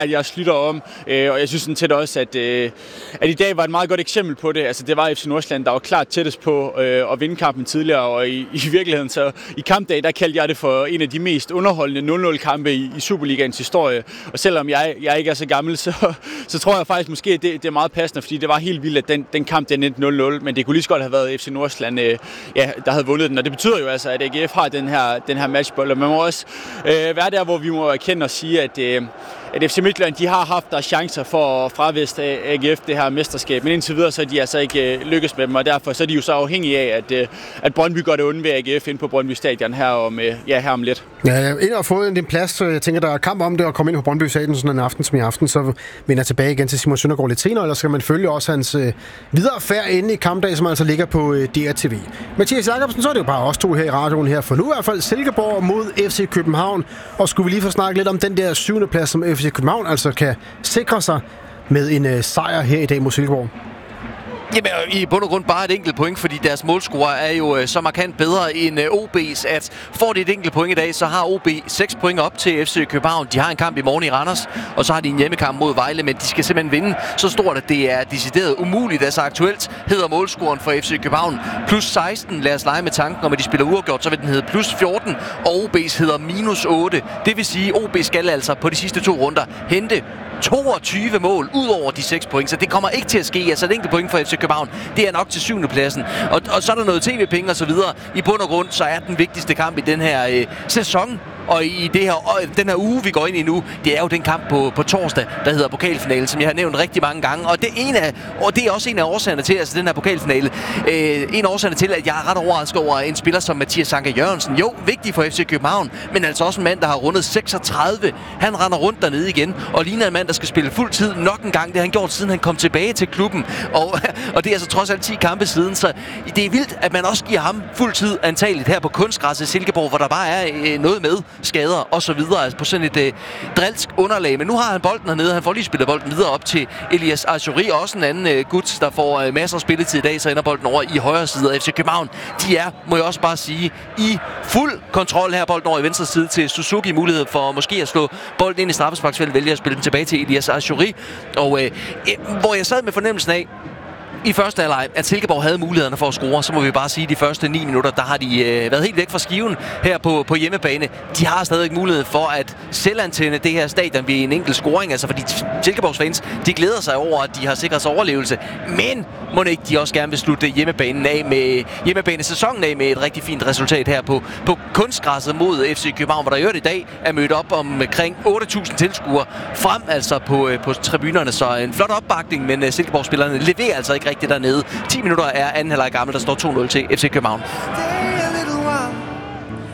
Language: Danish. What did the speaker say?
at jeg slutter om, og jeg synes sådan set også, at i dag var et meget godt eksempel på det. Altså, det var FC Nordsjælland, der var klart tættest på at vinde kampen tidligere, og i virkeligheden så i kampdag, der kaldte jeg det for en af de mest underholdende 0-0-kampe i Superligaens historie. Og selvom jeg ikke er så gammel, så tror jeg faktisk måske, at det er meget passende, fordi det var helt vildt, at den kamp den endte 0-0, men det kunne lige så godt have været FC Nordsjælland, der havde vundet den. Og det betyder jo altså, at AGF har den her matchbold, og man må også være der, hvor vi må erkende og sige, at FC Midtjylland, de har haft der chancer for at fraviste AGF det her mesterskab, men indtil videre så er de altså ikke lykkes med dem, og derfor så er de jo så afhængige af, at Brøndby gør det onde ved AGF ind på Brøndby Stadion her om lidt. Ja, ind og fået en plads, så jeg tænker, der er kamp om det at komme ind på Brøndby Stadion sådan en aften som i aften, så vender jeg tilbage igen til Simon Søndergaard lidt senere, eller skal man følge også hans videre færd inde i kampdag, som altså ligger på DRTV. Mathias Jacobsen, så er det jo bare os to her i radioen her, for nu i hvert fald Silkeborg mod FC København, og skulle vi lige få snakket lidt om den der 7. plads, som FC København altså kan sikre sig med en sejr her i dag mod Silkeborg. Jamen, i bund og grund bare et enkelt point, fordi deres målscorer er jo så markant bedre end OB's, at får de et enkelt point i dag, så har OB 6 point op til FC København. De har en kamp i morgen i Randers, og så har de en hjemmekamp mod Vejle, men de skal simpelthen vinde så stort, at det er decideret umuligt. Altså aktuelt hedder målscoren for FC København plus 16. Lad os lege med tanken om, at de spiller uafgjort, så vil den hedde plus 14, og OB's hedder minus 8. Det vil sige, at OB skal altså på de sidste 2 runder hente 22 mål ud over de 6 point, så det kommer ikke til at ske. Altså et enkelt point for FC København, det er nok til 7. pladsen. Og så er der noget tv-penge og så videre. I bund og grund, så er den vigtigste kamp i den her sæson, og i den her uge, vi går ind i nu, det er jo den kamp på torsdag, der hedder pokalfinalen, som jeg har nævnt rigtig mange gange. Og det er også en af årsagerne til, altså den her pokalfinale, en af årsagerne til, at jeg er ret overrasket over en spiller som Mathias Anker Jørgensen. Jo, vigtig for FC København, men altså også en mand, der har rundet 36. Han render rundt dernede igen, og ligner en mand, der skal spille fuld tid nok en gang. Det har han gjort, siden han kom tilbage til klubben. Og det er altså trods alt 10 kampe siden, så det er vildt, at man også giver ham fuld tid antageligt her på kunstgræsset i Silkeborg, hvor der bare er noget med skader og så videre, altså på sådan et drilsk underlag. Men nu har han bolden hernede, han får lige spillet bolden videre op til Elias Achouri, også en anden gut, der får masser af spilletid i dag, så ender bolden over i højre side af FC København. De er, må jeg også bare sige, i fuld kontrol her, bolden over i venstre side til Suzuki, mulighed for måske at slå bolden ind i straffesparksfeltet, vælger at spille den tilbage til Elias Achouri, og hvor jeg sad med fornemmelsen af, i første halvleg, at Silkeborg havde mulighederne for at score, så må vi bare sige, at de første 9 minutter, der har de været helt væk fra skiven her på hjemmebane. De har stadig mulighed for at selvantænde det her stadion ved en enkelt scoring, altså fordi Silkeborgs fans, de glæder sig over, at de har sikret sig overlevelse, men må ikke de også gerne vil slutte hjemmebanesæsonen af med et rigtig fint resultat her på kunstgræsset mod FC København, hvor der i dag er mødt op omkring 8.000 tilskuere frem altså på tribunerne, så en flot opbakning, men Silkeborg-spillerne leverer altså ikke rigtigt dernede. 10 minutter er anden halvleg gammel, der står 2-0 til FC København.